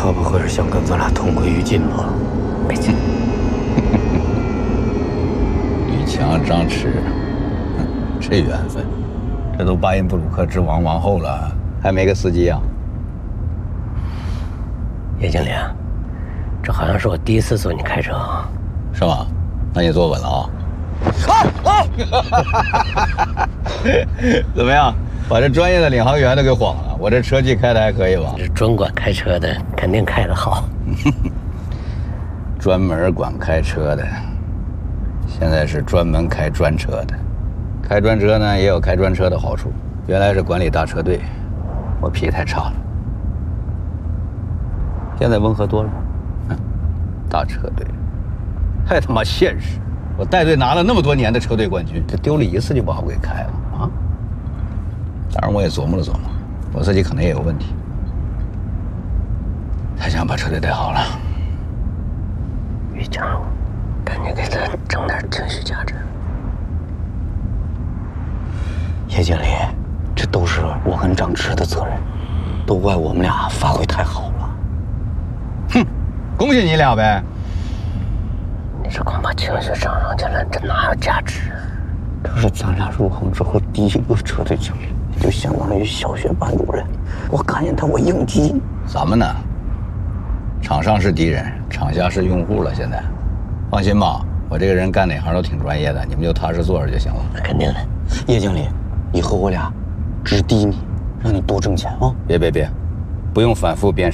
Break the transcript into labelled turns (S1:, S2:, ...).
S1: 他不会是想跟咱俩同归于尽吧？
S2: 别急。
S3: 李强、张弛，这缘分，这都巴音布鲁克之王王后了，还没个司机啊？
S2: 叶经理，这好像是我第一次坐你开车啊。
S3: 是吗？那你坐稳了啊？怎么样？把这专业的领航员都给晃了。我这车技开的还可以吧？
S2: 这专管开车的肯定开得好。
S3: 专门管开车的，现在是专门开专车的。开专车呢，也有开专车的好处。原来是管理大车队，我脾气太差了。现在温和多了。大车队，太他妈现实！我带队拿了那么多年的车队冠军，这丢了一次就把我给开了啊！当然，我也琢磨了琢磨，我自己可能也有问题，太想把车队带好了。
S2: 于强，赶紧给他整点情绪价值。
S1: 叶经理，这都是我跟张弛的责任，都怪我们俩发挥太好了。
S3: 哼，恭喜你俩呗！
S2: 你这光把情绪整上去了，这哪有价值？
S1: 这是咱俩入行之后第一个车队经理，就相当于小学班主任。我看见他，我应激。
S3: 咱们呢，场上是敌人，场下是用户了。现在，放心吧，我这个人干哪行都挺专业的，你们就踏实做着就行了。
S2: 肯定的。
S1: 叶经理，以后我俩只低你，让你多挣钱啊！
S3: 别，不用反复鞭